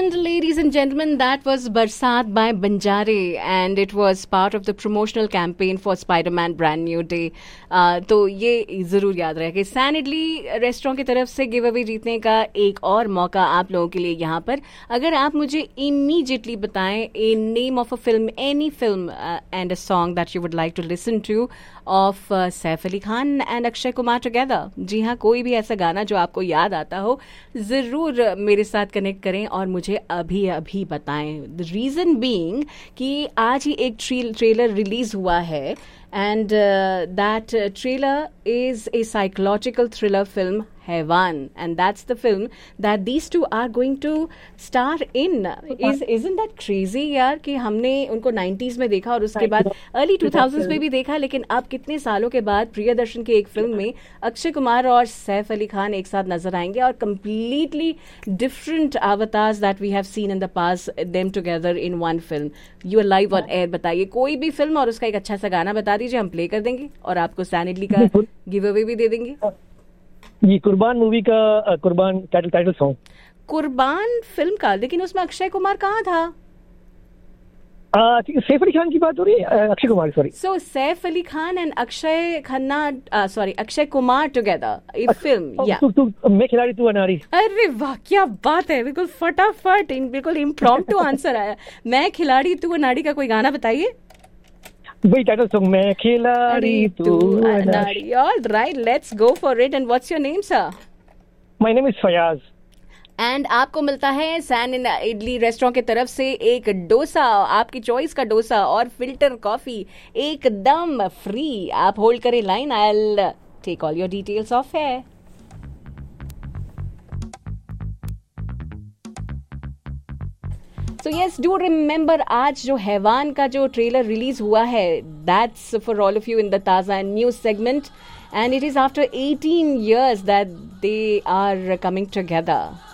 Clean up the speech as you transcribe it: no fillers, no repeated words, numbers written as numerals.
And ladies and gentlemen, that was Barsat by Banjare and it was part of the promotional campaign for Spider-Man Brand New Day. तो ये ज़रूर याद रहे कि San idli restaurant की तरफ से गिव अवे जीतने का एक और मौका आप लोगों के लिए यहाँ पर. अगर आप मुझे इमीडिएटली बताएं a name of a film, any film and a song that you would like to listen two of Saif Ali Khan and Akshay Kumar together. जी हाँ, कोई भी ऐसा गाना जो आपको याद आता हो ज़रूर मेरे साथ कनेक्ट करें और मुझे अभी अभी बताएं. द रीज़न बीइंग कि आज ही एक ट्रेलर रिलीज हुआ है and that trailer is a psychological thriller film, Haiwan, and that's the film that these two are going to star in. Isn't that crazy यार कि हमने उनको 90s में देखा और उसके बाद early 2000s में भी देखा, लेकिन अब कितने सालों के बाद प्रियदर्शन की एक फिल्म में अक्षय कुमार और सैफ अली खान एक साथ नजर आएंगे और completely different avatars that we have seen in the past, them together in one film. You are live on air. बताइए कोई भी फिल्म और उसका एक अच्छा सा गाना बता दीजिए, हम प्ले कर देंगे और आपको सैन इडली का गिव अवे भी दे देंगे. ये कुर्बान मूवी का कुर्बान टाइटल सॉन्ग. कुर्बान फिल्म का, लेकिन उसमें अक्षय कुमार कहाँ था? सैफ अली खान की बात हो रही है, Akshay Kumar sorry. So Saif Ali Khan and Akshay Kumar together A film. या मैं खिलाड़ी तू अनाड़ी. अरे वाह क्या बात है, बिल्कुल फटाफट, बिल्कुल इम्प्रॉम्प्टू आंसर आया. मैं खिलाड़ी तू अनाड़ी का कोई गाना बताइए. वही टाइटल सॉन्ग, मैं खिलाड़ी तू अनाड़ी. Alright, let's go for it. And what's your name sir? My name is Fayaz. And आपको मिलता है सैन इडली रेस्टोरेंट की तरफ से एक डोसा, आपकी चॉइस का डोसा और फिल्टर कॉफी एकदम फ्री. आप होल्ड करें line, I will take all your details of है. So yes, do remember आज जो हैवान का जो ट्रेलर रिलीज हुआ है, that's for all of you in the Taza News segment, and it is after 18 years that they are coming together.